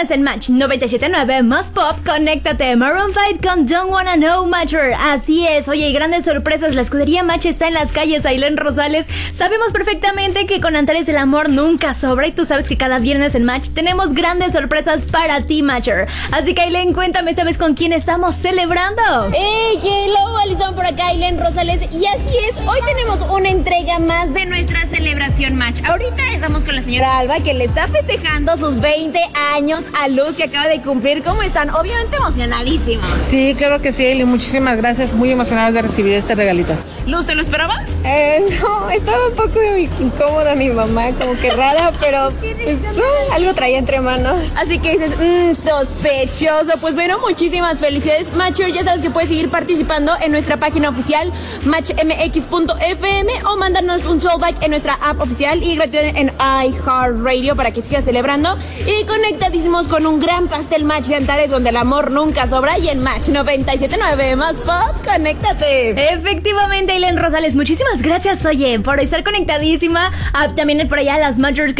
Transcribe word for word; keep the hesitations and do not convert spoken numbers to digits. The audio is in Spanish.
viernes en Match noventa y siete punto nueve más Pop, conéctate. Maroon cinco con Don't Wanna Know Matter. Así es, oye, grandes sorpresas. La escudería Match está en las calles. Ailén Rosales, sabemos perfectamente que con Antares el amor nunca sobra. Y tú sabes que cada viernes en Match tenemos grandes sorpresas para ti, Matcher. Así que Ailén, cuéntame esta vez con quién estamos celebrando. Hey, hello, Alison, por acá, Ailén Rosales. Y así es, hoy tenemos una entrega más de nuestra celebración Match. Ahorita estamos con la señora Alba, que le está festejando sus veinte años a Luz, que acaba de cumplir. ¿Cómo están? Obviamente emocionadísimos. Sí, claro que sí, Ailén, muchísimas gracias. Muy emocionados de recibir este regalito. Luz, ¿te lo esperabas? Eh, no, estaba un poco incómoda mi mamá, como que rara, pero pues, no, algo traía entre manos. Así que dices, mmm, sospechoso. Pues bueno, muchísimas felicidades, Matcher. Ya sabes que puedes seguir participando en nuestra página oficial, match m x punto f m, o mándanos un callback en nuestra app oficial y gratuito en iHeartRadio para que sigas celebrando. Y conectadísimos con un gran pastel Match de Antares, donde el amor nunca sobra. Y en Match noventa y siete punto nueve más Pop, conéctate. Efectivamente, Ailén Rosales, muchísimas gracias, oye, por estar conectadísima. Ah, también por allá las Matchers que